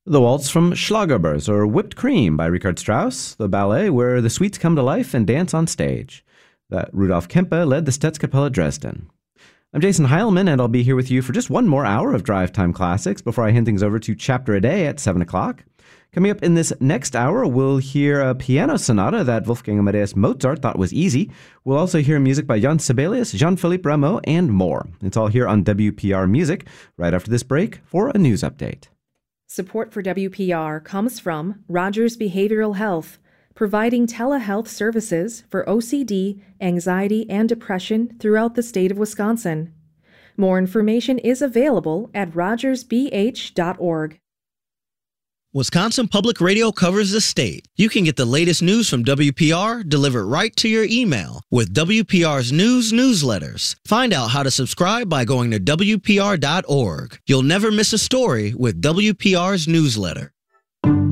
The Waltz from Schlagerbers, or Whipped Cream by Richard Strauss, the ballet where the sweets come to life and dance on stage. That Rudolf Kempe led the Staatskapelle Dresden. I'm Jason Heilman, and I'll be here with you for just one more hour of Drive Time Classics before I hand things over to Chapter a Day at 7 o'clock. Coming up in this next hour, we'll hear a piano sonata that Wolfgang Amadeus Mozart thought was easy. We'll also hear music by Jan Sibelius, Jean-Philippe Rameau, and more. It's all here on WPR Music, right after this break for a news update. Support for WPR comes from Rogers Behavioral Health, providing telehealth services for OCD, anxiety, and depression throughout the state of Wisconsin. More information is available at rogersbh.org. Wisconsin Public Radio covers the state. You can get the latest news from WPR delivered right to your email with WPR's news newsletters. Find out how to subscribe by going to WPR.org. You'll never miss a story with WPR's newsletter.